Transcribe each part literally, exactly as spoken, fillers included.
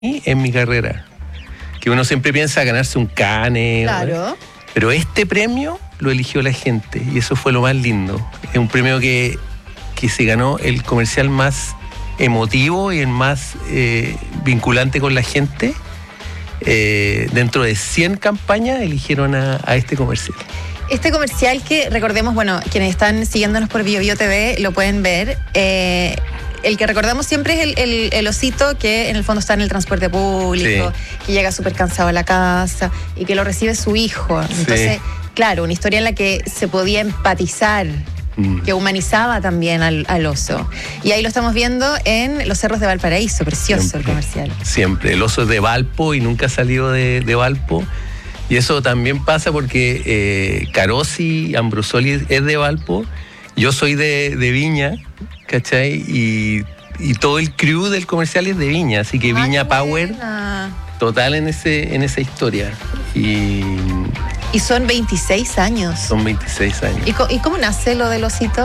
en mi carrera. Que uno siempre piensa ganarse un cane. Claro. ¿no? Pero este premio lo eligió la gente y eso fue lo más lindo. Es un premio que, que se ganó el comercial más emotivo y el más eh, vinculante con la gente. Eh, dentro de cien campañas eligieron a, a este comercial. Este comercial que, recordemos, bueno, quienes están siguiéndonos por Bio Bio T V lo pueden ver. Eh, el que recordamos siempre es el, el, el osito que en el fondo está en el transporte público, sí. que llega súper cansado a la casa y que lo recibe su hijo. Entonces, sí. claro, una historia en la que se podía empatizar, mm. que humanizaba también al, al oso. Y ahí lo estamos viendo en Los Cerros de Valparaíso, precioso siempre, el comercial. Siempre, el oso es de Valpo y nunca ha salido de, de Valpo. Y eso también pasa porque eh, Carosi, Ambrosoli es de Valpo, yo soy de, de Viña, ¿cachai? Y, y todo el crew del comercial es de Viña, así que Ay, Viña Power, buena. total en ese en esa historia. Y, y son veintiséis años. Son veintiséis años. ¿Y, co- y cómo nace lo del osito?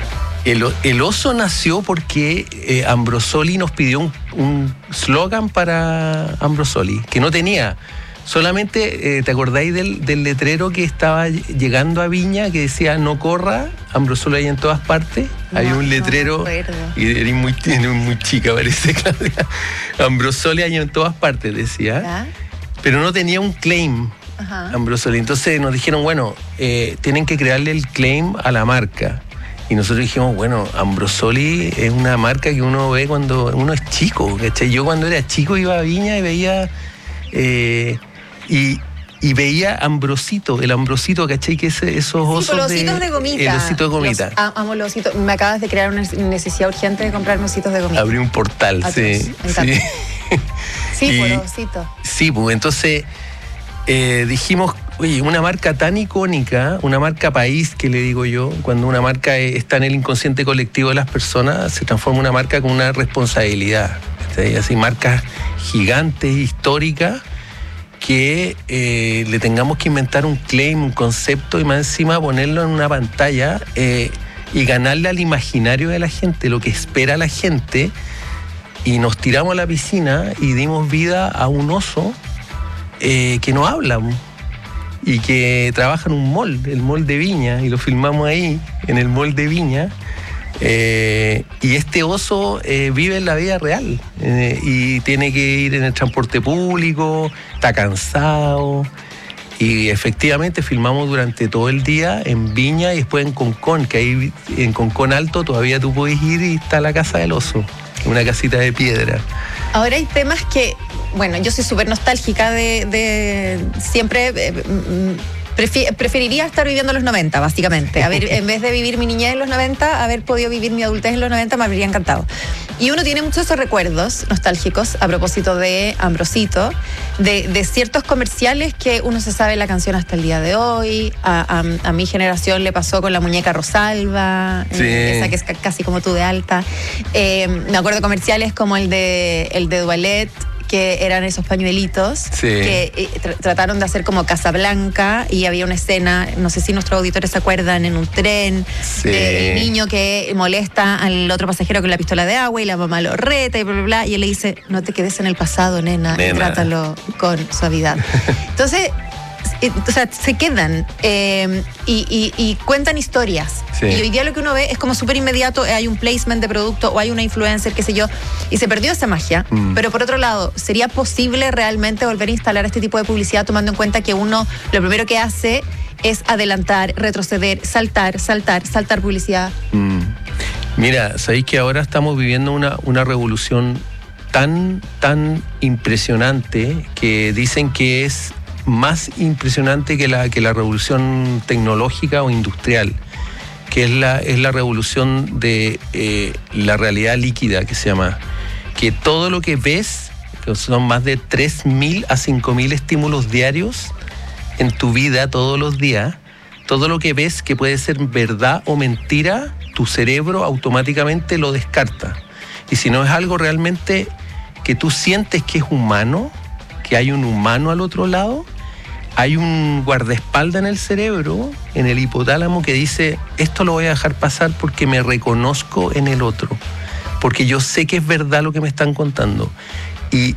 El, el oso nació porque eh, Ambrosoli nos pidió un, un slogan para Ambrosoli, que no tenía. Solamente, eh, ¿te acordáis del, del letrero que estaba llegando a Viña que decía no corra, Ambrosoli hay en todas partes? No, Había un letrero, no y eres muy, muy chica parece, Claudia. Ambrosoli hay en todas partes, decía. ¿Ya? Pero no tenía un claim, Ajá. Ambrosoli. Entonces nos dijeron, bueno, eh, tienen que crearle el claim a la marca. Y nosotros dijimos, bueno, Ambrosoli es una marca que uno ve cuando uno es chico, ¿cachai? Yo cuando era chico iba a Viña y veía... Eh, Y, y veía Ambrosito, el Ambrosito, ¿cachai? Que ese, esos osos sí, los ositos de, de gomita. El osito de gomita. Los, amo los ositos. Me acabas de crear una necesidad urgente de comprarme ositos de gomita. Abrí un portal, Atroz. sí. Me encanta. Sí, sí y, por los ositos. Sí, pues entonces eh, dijimos, oye, una marca tan icónica, una marca país, que le digo yo, cuando una marca está en el inconsciente colectivo de las personas, se transforma en una marca con una responsabilidad. ¿Cachai? Así, marcas gigantes, históricas, que eh, le tengamos que inventar un claim, un concepto y más encima ponerlo en una pantalla eh, y ganarle al imaginario de la gente, lo que espera la gente, y nos tiramos a la piscina y dimos vida a un oso eh, que no habla y que trabaja en un mall, el mall de Viña, y lo filmamos ahí, en el mall de Viña. Eh, y este oso eh, vive en la vida real eh, y tiene que ir en el transporte público, está cansado, y efectivamente filmamos durante todo el día en Viña y después en Concón, que ahí en Concón Alto todavía tú puedes ir y está la casa del oso, una casita de piedra. Ahora hay temas que, bueno, yo soy súper nostálgica de, de siempre... Eh, Preferiría estar viviendo los noventa, básicamente. A ver, en vez de vivir mi niñez en los noventa, haber podido vivir mi adultez en los noventa me habría encantado. Y uno tiene muchos recuerdos nostálgicos a propósito de Ambrosito, de, de ciertos comerciales que uno se sabe la canción hasta el día de hoy. A, a, a mi generación le pasó con la muñeca Rosalba, sí. eh, esa que es casi como tú de alta. Eh, me acuerdo de comerciales como el de, el de Dualet, que eran esos pañuelitos, sí. que eh, tra- trataron de hacer como Casablanca, y había una escena, no sé si nuestros auditores se acuerdan, en un tren, sí. del niño que molesta al otro pasajero con la pistola de agua y la mamá lo reta y bla, bla, bla, y él le dice, no te quedes en el pasado, nena, nena. y trátalo con suavidad. Entonces, eh, o sea, se quedan eh, y, y, y cuentan historias. Sí. Y hoy día lo que uno ve es como súper inmediato, hay un placement de producto o hay una influencer, qué sé yo, y se perdió esa magia. Mm. Pero por otro lado, ¿sería posible realmente volver a instalar este tipo de publicidad tomando en cuenta que uno lo primero que hace es adelantar, retroceder, saltar, saltar, saltar publicidad? Mm. Mira, sabéis que ahora estamos viviendo una, una revolución tan, tan impresionante que dicen que es más impresionante que la, que la revolución tecnológica o industrial, que es la, es la revolución de eh, la realidad líquida, que se llama, que todo lo que ves, que son más de tres mil a cinco mil estímulos diarios en tu vida todos los días, todo lo que ves que puede ser verdad o mentira, tu cerebro automáticamente lo descarta. Y si no es algo realmente que tú sientes que es humano, que hay un humano al otro lado, hay un guardaespaldas en el cerebro, en el hipotálamo, que dice, esto lo voy a dejar pasar porque me reconozco en el otro, porque yo sé que es verdad lo que me están contando. Y